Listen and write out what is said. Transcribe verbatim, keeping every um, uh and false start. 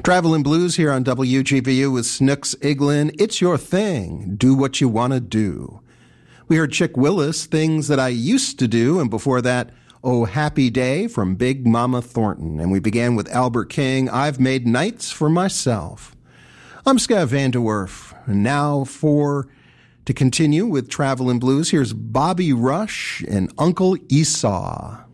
Traveling Blues here on W G B U with Snooks Iglin. It's your thing. Do what you want to do. We heard Chick Willis, Things That I Used to Do, and before that, Oh Happy Day from Big Mama Thornton. And we began with Albert King, I've Made Nights for Myself. I'm Scott Van Der Werf. And now for, to continue with Traveling Blues, here's Bobby Rush and Uncle Esau.